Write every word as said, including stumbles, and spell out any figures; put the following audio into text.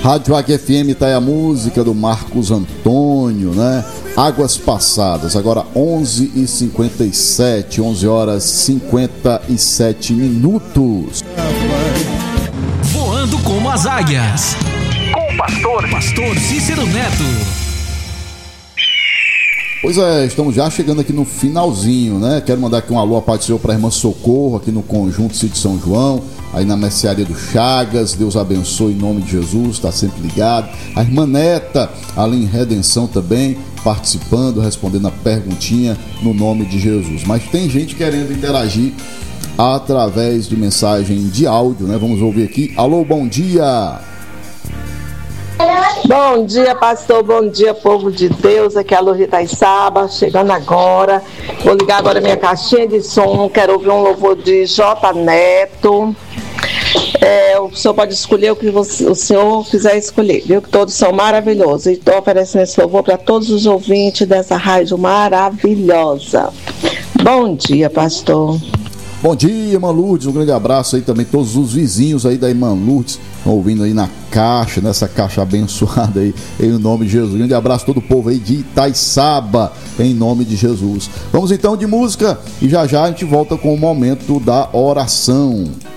Rádio Águia F M tá aí a música do Marcos Antônio, né? Águas Passadas, agora onze e cinquenta e sete, onze horas e cinquenta e sete minutos. Voando como as águias, com o pastor, pastor Cícero Neto. Pois é, estamos já chegando aqui no finalzinho, né? Quero mandar aqui um alô, a paz do Senhor, para a irmã Socorro, aqui no Conjunto Sítio São João, aí na mercearia do Chagas. Deus abençoe em nome de Jesus, está sempre ligado. A irmã Neta, ali em Redenção também, participando, respondendo a perguntinha no nome de Jesus. Mas tem gente querendo interagir através de mensagem de áudio, né? Vamos ouvir aqui. Alô, bom dia! Bom dia, pastor, bom dia, povo de Deus. Aqui é a Lourdes Itaissaba, chegando agora. Vou ligar agora minha caixinha de som, quero ouvir um louvor de J. Neto. É, o senhor pode escolher o que você, o senhor quiser escolher, viu? Que todos são maravilhosos. E estou oferecendo esse louvor para todos os ouvintes dessa rádio maravilhosa. Bom dia, pastor. Bom dia, irmã Lourdes, um grande abraço aí também, todos os vizinhos aí da irmã Lourdes, estão ouvindo aí na caixa, nessa caixa abençoada aí, em nome de Jesus. Um grande abraço a todo o povo aí de Itaiçaba, em nome de Jesus. Vamos então de música e já já a gente volta com o momento da oração.